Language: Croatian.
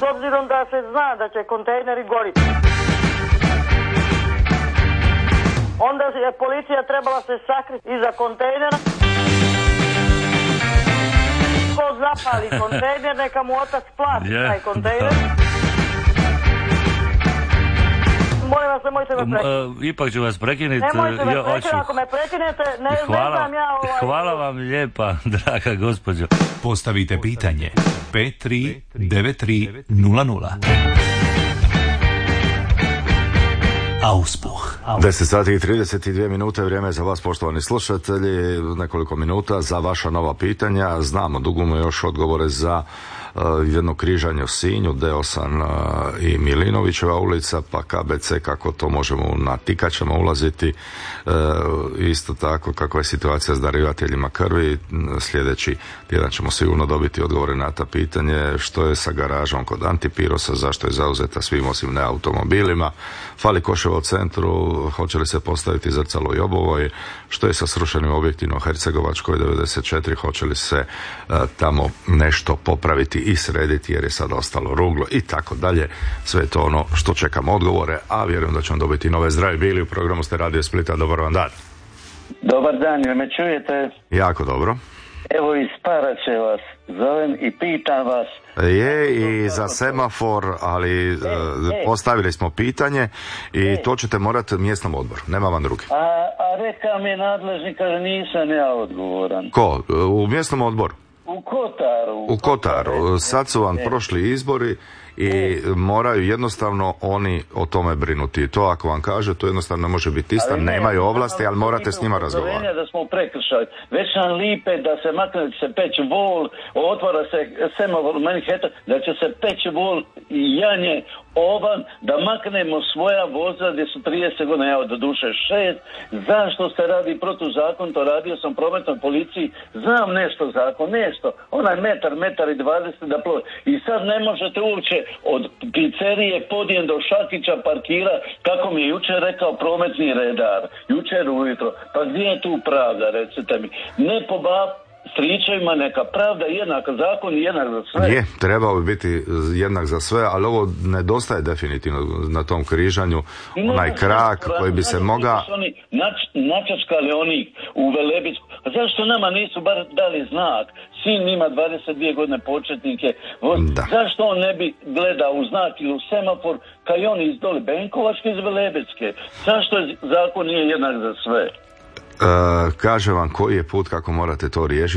S obzirom da se zna da će kontejneri goriti, onda je policija trebala se sakriti iza kontejnera. Ko zapali kontejner, neka mu otac plati taj kontejner. Molim vas, nemojte me prekinuti. Ipak ću vas prekinuti. Nemojte me prekinuti, ako me prekinete, ne znam ja Hvala vam lijepa, draga gospođo. Postavite pitanje 539300. Auspuh. 10 sati i 32 minute, vrijeme je za vas, poštovani slušatelji, nekoliko minuta za vaša nova pitanja. Znamo, dugujemo još odgovore za jedno križanje u Sinju, D8 i Milinovićeva ulica, pa KBC, kako to možemo na tikačama ulaziti. Isto tako, kakva je situacija s darivateljima krvi. Sljedeći tjedan ćemo sigurno dobiti odgovore na ta pitanje. Što je sa garažom kod Antipirosa, zašto je zauzeta svim osim ne automobilima. Fali koševa u centru, hoće li se postaviti zrcalo i obovoj. Što je sa srušenim objektima u Hercegovačkoj 94, hoće li se tamo nešto popraviti i srediti jer je sad ostalo ruglo i tako dalje. Sve je to ono što čekamo odgovore, a vjerujem da ćemo dobiti nove. Zdravi bili, u programu ste Radio Splita, dobar vam dan. Dobar dan, jel me čujete? Jako dobro. Evo iz Paraće vas zovem i pitam vas. Je i za semafor, ali postavili smo pitanje i to ćete morati mjesnom odboru, nema vam drugi. A reka mi nadležni, kaže nisam ja odgovoran. Ko? U mjesnom odboru? U Kotaru. Sad su vam prošli izbori i moraju jednostavno oni o tome brinuti. To ako vam kaže, to jednostavno ne može biti istina, nemaju ovlasti, ali morate s njima razgovarati. Da smo prekršali. Već nam lipe da se makne, da se peći vol, otvara se semafor Manhattan, da će se peći vol i janje ovan, da maknemo svoja voza gdje su 30 godina, evo do duše 6. Zašto se radi protuzakonito? Radio sam prometnoj policiji, znam nešto zakon, nešto. Onaj metar i 20 da plovi. I sad ne možete uopće od pizzerije Podijen do Šakića parkira, kako mi je jučer rekao prometni redar, jučer ujutro. Pa gdje je tu pravda, recite mi? Ne po stričevima, neka pravda jednaka, zakon jednak za sve. Je, trebao bi biti jednak za sve, ali ovo nedostaje definitivno na tom križanju, onaj krak koji bi se mogao... Načačkali oni u Velebitsku. A zašto nama nisu bar dali znak? Sin ima 22 godine početnike. Zašto on ne bi gledao u znak ili u semafor kao i oni iz dole Benkovačke iz Velebitske? Zašto zakon nije jednak za sve? Kažem vam koji je put kako morate to riješiti.